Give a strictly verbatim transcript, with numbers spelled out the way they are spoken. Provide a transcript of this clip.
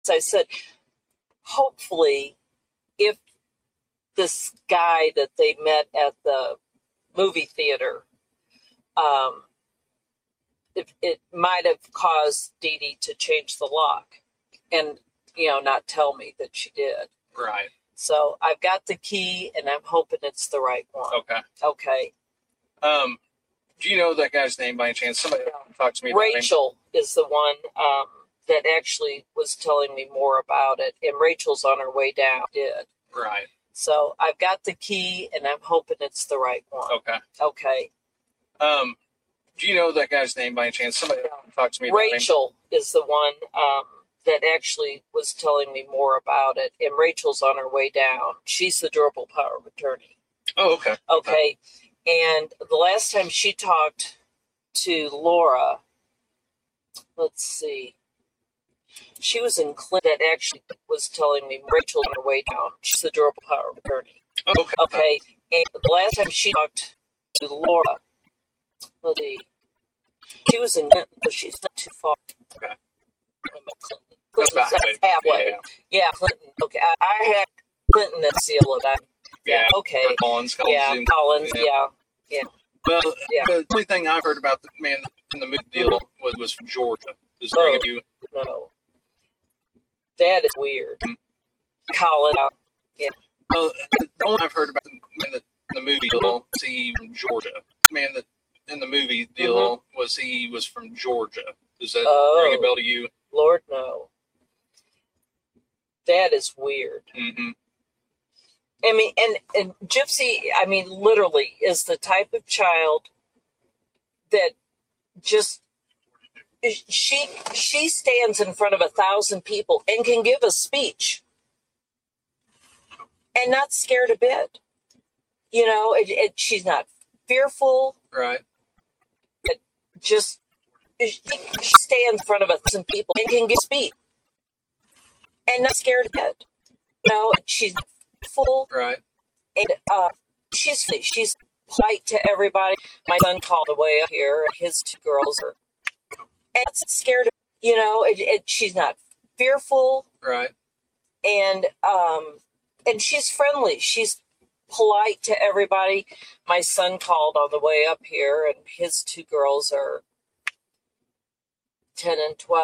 I said, hopefully, if this guy that they met at the movie theater, um, it, it might have caused Dee Dee to change the lock and, you know, not tell me that she did. Right. So I've got the key, and I'm hoping it's the right one. Okay. Okay. Um, do you know that guy's name by any chance? Somebody talked to me about Rachel him. Is the one um, that actually was telling me more about it, and Rachel's on her way down. Did. Right. So I've got the key, and I'm hoping it's the right one. Okay. Okay. Um, do you know that guy's name by any chance? Somebody talked to me about Rachel him. Is the one um, that actually was telling me more about it, and Rachel's on her way down. She's the durable power of attorney. Oh, okay. Okay. And the last time she talked to Laura, let's see, she was in Clinton that actually was telling me Rachel's on her way down. She's the durable power of attorney. Oh, okay. Okay. And the last time she talked to Laura, let's see, she was in Clinton, but she's not too far. Okay. Clinton. That's about Clinton's halfway. halfway. Yeah. Yeah, Clinton. Okay. I, I had Clinton and Seal of that. Yeah. Okay. Collins. Yeah. Zoom. Collins. Yeah. Yeah. Yeah. Well, Yeah. the only thing I've heard about the man in the movie deal was, was from Georgia. Does Oh. ring a bell? No. That is weird. Colin. Yeah. Well, the only I've heard about the man that in the movie deal was he from Georgia. The man that in the movie deal Mm-hmm. was he was from Georgia. Does that Oh. ring a bell to you? Lord, no. That is weird. Mm-hmm. I mean, and, and Gypsy, I mean, literally is the type of child that just, she she stands in front of a thousand people and can give a speech and not scared a bit. You know, it, it, she's not fearful. Right. It just, she stands in front of a thousand people and can give a speech and not scared a bit. You know, she's full. Right. And uh, she's she's polite to everybody. My son called away up here. His two girls are and it's scared. You know, it, it, she's not fearful. Right. And um, and she's friendly. She's polite to everybody. My son called on the way up here, and his two girls are ten and twelve.